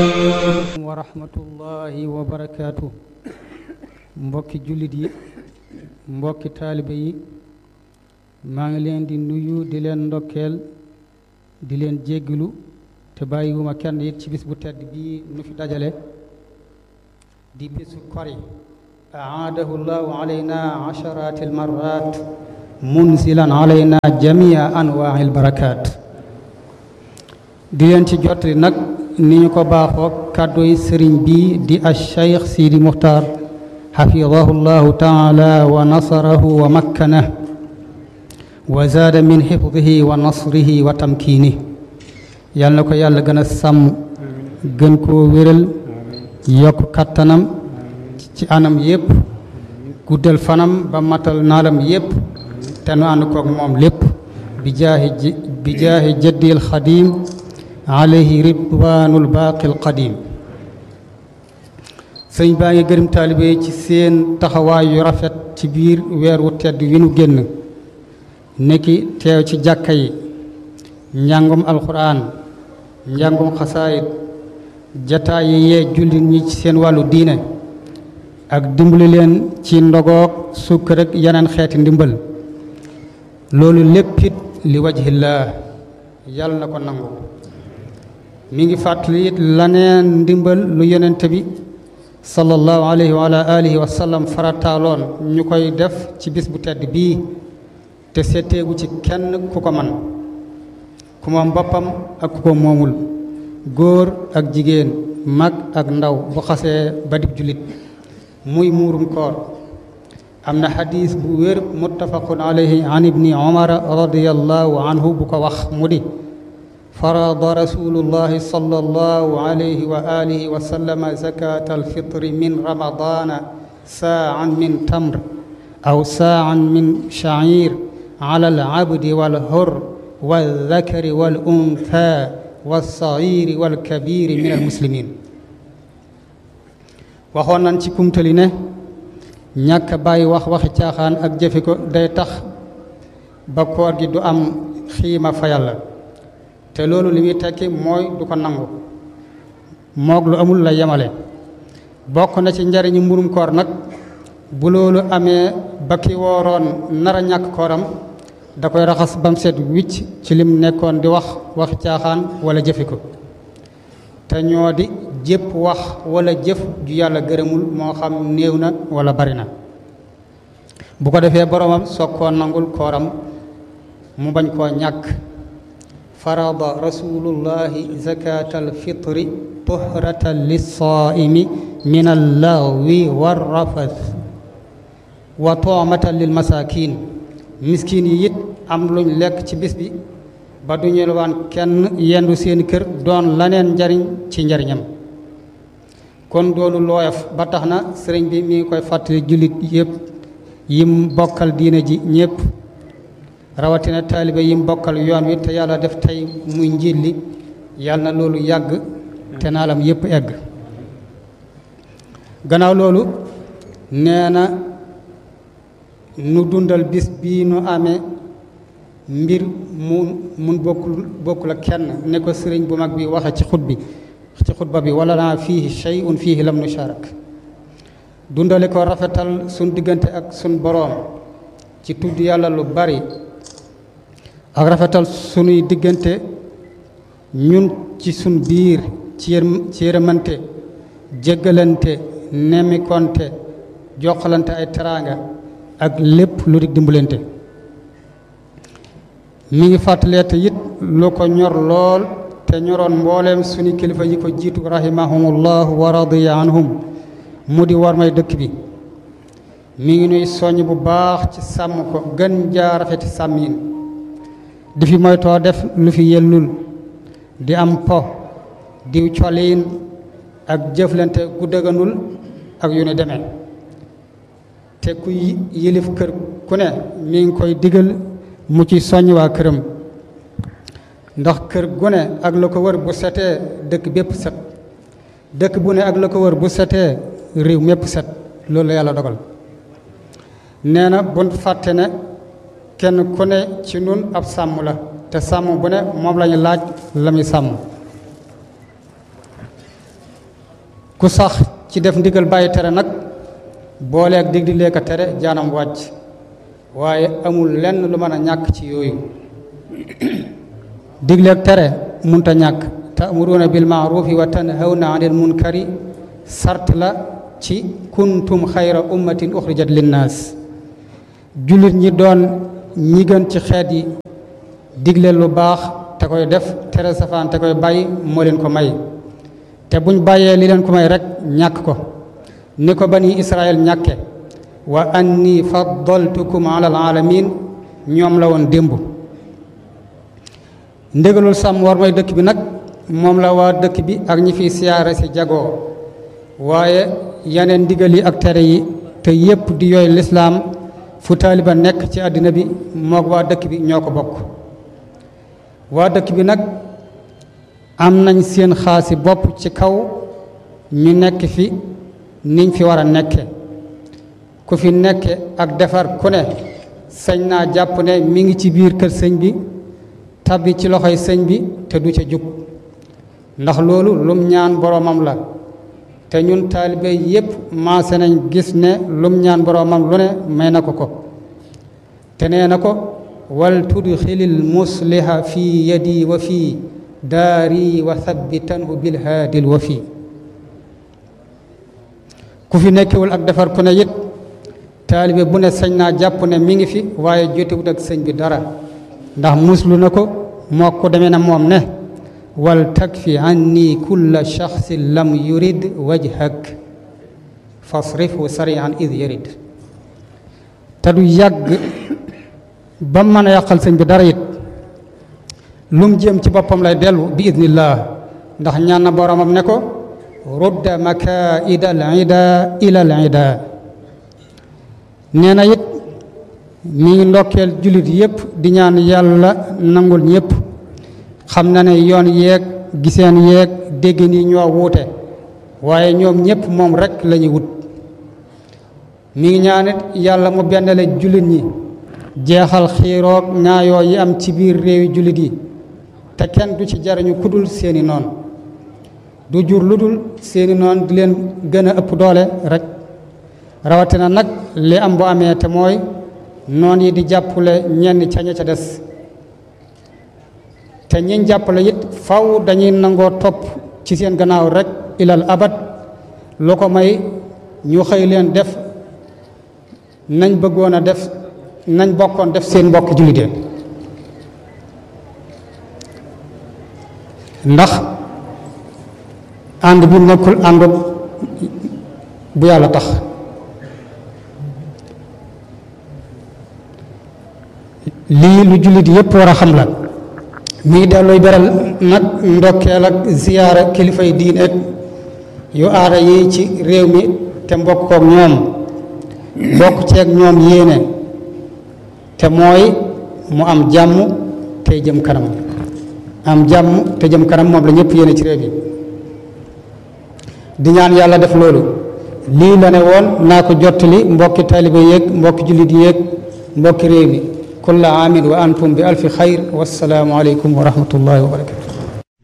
wa rahmatullahi wa barakaatu. Mbokki jullit yi, mbokki taalibe yi, maa ngi leen di nuyu di leen ndokkeel di leen jéggalu te bàyyiwuma kenn it ci bis bu tedd bii nu fi dajale di bisu kori aadahu llahu alayna asharati almarrat munzilan alayna jamia anwaai albarakaat. di leen ci jottali nag ni ñu ko baaxoo kàdduy sëriñ bi di Cheikh Sidi Muxtaar xafidahu llahu taala wa nasarahu wa makkanah wa zaada min xifdihi wa nasrihi wa tamkiini. yal na ko yàlla gën a sàmm gën koo wéral yokk kattanam ci anam yépp guddal fanam ba matal naalam yépp te nu ànd koog moom lépp bi jaahi jaddil xadim alayhi ridwanul baaqil qadim. sëñ baa ngi gërëm taalibe ci seen taxawaay yu rafet ci biir weer wu tedd wi nu génn nekki teew ci jàkka yi, njàngum alxuraan, njàngum xasaayid, jataay yi yee jullit ñi ci seen wàllu diine ak dimbali leen ci ndogoog sukkar ak yeneen xeeti ndimbal. loolu léppit li wajhillah yàlla na ko nangu. mi ngi fàttali it laneen ndimbal lu yonent bi sallallahu alayhi wa ala alihi wa sallam farataaloon ñu koy def ci bis bu tedd bii te seeteegu ci kenn ku ko man, ku moom boppam ak ku ko moomul, góor ak jigéen, mag ak ndaw bu xasee ba dib jullit, muy muurum koor. am na xadiis bu wér muttafaqun alayhi an ibni umara radiyallahu anhu bu ko wax mu di farada rasulullahi sallallahu alayhi wa alihi wa sallama zakata alfitri min ramadana saa'an min tamr aw saa'an min sha'ir ala alabdi walhur waldakari waluntha walsaghiri walkabiri min almuslimin. waxoon nañ ci kumtali ne ñàkk bàyyi waxi caaxaan ak jëfe ko day tax ba koor gi du am xiima fa yàlla, te loolu li muy tekki mooy du ko nangu, moog lu amul la yemale. bokk na ci njariñu mburum koor nag bu loolu amee ba ki wooroon nar a ñàkk kooram da koy raxas bam set wicc ci lim nekkoon di waxi caaxaan wala jëfe ko, te ñoo di jépp wax wala jëf ju yàlla gërëmul moo xam néew na wala bari na. bu ko defee boromam soog koo nangul kooram mu bañ koo ñàkk. farada rasulullahi zakata alfitri tuhratan lissaimi min allaghwi warrafath wa tu'matan lil masakin. miskin yi it am luñ lekk ci bis bi ba du ñelwaan kenn yendu seen kër doon laneen njariñ ci njariñam. kon doolu looyaf ba tax na sëriñ bi mi ngi koy fàttali jullit yépp yim bokkal diine ji ñépp, rawatina taalibe yim bokkal yoon wi te yàlla def tey muy njiit li. yàlla na loolu yàgg te naalam yépp egg. gannaaw loolu nee na nu dundal bis bii nu amee mbir mun bokkul ak kenn ne ko sëriñ bu mag bi waxe ci xutba bi wala naa fiihi shay'un fiihi lam nusharak. dundale ko rafetal sun diggante ak sun boroom ci tudd yàlla lu bari ak rafetal sunuy diggante ñun ci sun biir ci yërmante, jéggalante, nemmikonte, jokkalante ay teraanga ak lépp lu di dimbalante. mi ngi fàttalee te it lu ko ñor lool te ñoroon mbooleem sunu kilifa yi ko jiitu rahimahumullahu wa radiya anhum mu di war may dëkk bi. mi ngi nuy soññ bu baax ci sàmm ko gën jaa rafeti sàmmiin, di fi moytoo def lu fi yellul, di am po, diw coliin ak jëflante gu dëgganul ak yu ne demee. te ku yilif kër ku ne mi ngi koy digal mu ci soññ waa këram, ndax kër gu ne ak la ko wër bu setee dëkk bépp set, dëkk bu ne ak la ko wër bu setee réew mépp set. loolu la yàlla dogal. nee na bu fàtte ne kenn ku ne ci nun ab sàmm la, te sàmm bu ne moom lañu laaj la muy sàmm. ku sax ci def ndigal bàyyi tere nag booleeg digdilee ko tere jaanam wàcc waaye amul lenn lu mën a ñàkk ci yooyu digleeg tere munta ñàkk ta'muruuna bil ma'ruufi wa tanhawna anil munkari sart la ci kuntum xayra ummatin uxrijat linnaas jullit ñi doon ñi gën ci xeet yi digle lu baax te koy def tere safaan te koy bàyyi moo leen ko may te buñ bàyyee li leen ko may rek ñàkk ko ni ko bani Israël ñàkke wa anni faddaltukum ala alaalamin ñoom la woon démb ndégalul sàmm war may dëkk bi nag moom la waa dëkk bi ak ñi fi siyaare si jagoo waaye yeneen ndigal yi ak tere yi te yépp di yooy lislaam fu taaliba nekk ci àddina bi moog waa dëkk bi ñoo ko bokk waa dëkk bi nag am nañ seen xaasi bopp ci kaw ñu nekk fi niñ fi war a nekke ku fi nekke ak defar ku ne sañ naa jàpp ne mi ngi ci biir kër sëñ bi tabbi ci loxoy sëñ bi te du ca jug ndax loolu lum ñaan boroomam la te ñun taalibe yépp maase nañ gis ne lum ñaan boroomam lu ne may na ko ko te nee na ko wal tudxilil musliha fi yadi wa fi daari wa thabbitanhu bil haadil wa fi ku fi nekkewul ak defar ku ne it taalibe bu ne sañ naa jàpp ne mi ngi fi waaye jotewut ak sëñ bi dara ndax muslu na ko moo ko demee na moom ne wal takfi anni kulla shaxsin lam yurid wajhak fasrifu sarian id yurid te du yàgg ba mën a yàqal sëñ bi dara it lum jéem ci boppam lay dellu bi idnillah ndax ñaan na boromam ne ko rudda makaida al ida ila al ida nee na it mi ngi ndokkeel jullit yépp di ñaan yàlla nangul ñépp xam na ne yoon yeeg giseen yeeg dégg ni ñoo wuute waaye ñoom ñépp moom rekk lañuy wut mi ngi ñaanit yàlla mu bennale jullit ñi jeexal xiiroog ñaayoo yi am ci biir réewi jullit yi te kenn du ci jariñu kudul seeni noon du jur lu dul seeni noon di leen gën a ëpp doole rek rawatina nag li am bu amee te mooy noon yi di jàppale ñenn ca ña ca des te ñiñ jàppale it faw dañuy nangoo topp ci seen gannaaw rek ilal abad lu ko may ñu xëy leen def nañ bëggoon a def nañ bokkoon def seen mbokk jullite ndax ànd bi nekkul ànd bu yàlla tax lii lu jullit yépp war a xam la mi ngi dellooy beral nag ndokkeel ak ziyaara kilifay diine yu aada yi ci réew mi te mbokkook ñoom bokk ceeg ñoom yéene te mooy mu am jàmm tey jëm kanam am jàmm te jëm kanam moom la ñëpp yéene ci réew mi di ñaan yàlla def loolu lii la ne woon naa ko jottali mbokki taalibe yéeg mbokki jullit yéeg mbokki réew mi kulla aamin wa antum bi alfi xayr wassalaamu aleykum wa rahmatullahi wa barakatu